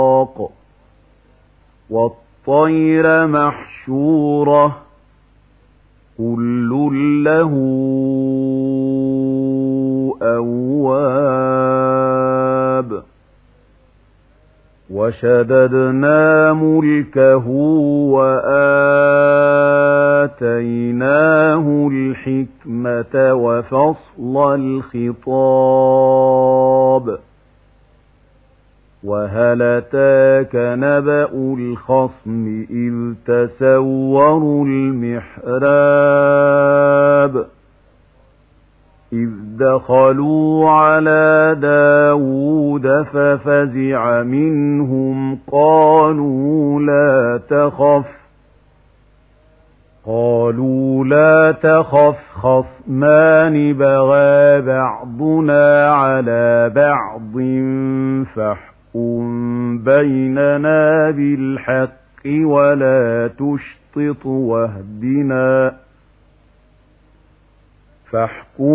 والطير محشورة كل له أواب وشددنا ملكه وآتيناه الحكمة وفصل الخطاب وهل أتاك نبأ الخصم إذ تسوروا المحراب إذ دخلوا على داود ففزع منهم قالوا لا تخف خصمان بغى بعضنا على بعض فاحكم بيننا بالحق ولا تشطط واهدنا